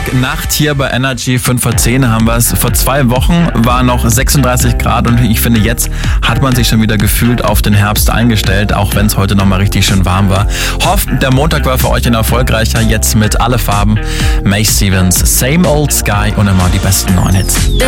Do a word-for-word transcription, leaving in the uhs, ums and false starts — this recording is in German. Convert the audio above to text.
Montagnacht hier bei Energy, fünf vor zehn haben wir es. Vor zwei Wochen war noch sechsunddreißig Grad und ich finde, jetzt hat man sich schon wieder gefühlt auf den Herbst eingestellt, auch wenn es heute nochmal richtig schön warm war. Hofft, der Montag war für euch ein erfolgreicher, jetzt mit Alle Farben, May Stevens, Same Old Sky und immer die besten neuen Hits.